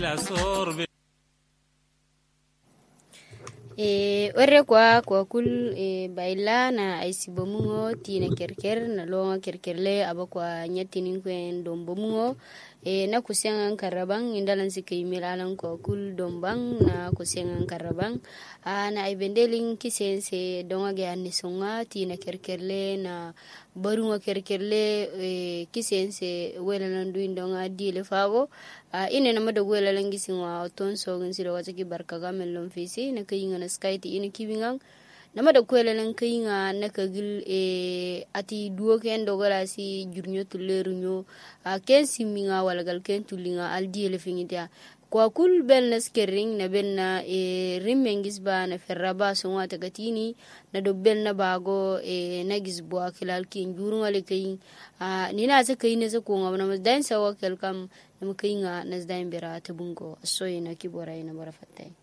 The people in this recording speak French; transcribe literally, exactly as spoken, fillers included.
e warre kwa kwa kul e baila na aisibomungo tina kerker na longa kerkerle aba kwa nyatinin kwen dombomungo e na kusengan karabang indalan sikimilalan kwa kul dombang na kusengan karabang ana ibendelin kisense donga ge anisonga tina kerkerle na barunga kerkerle e kisense welalan duindonga dile fago Uh, ine na mada gwela langi singwa ton so gan silo wata ki barka ga men lon fisi na kayinga na skaiti ine kibingang na mada gwela lang kayinga na kagil e ati duo ken dogala si jurnyo tuleru nyo uh, ken siminga walagal ken tulinga aldi ele fingitia kwa kul bel na skering na bel na e rimmengis ba na ferraba so wata gatini na do bel na bago e nagis bo akilal kin jurunga le kayin uh, ni na sa kayin sa ko ngam na dan sa wakel kam mukainga nasdain bira tabungo soyina kibora ina bara fatai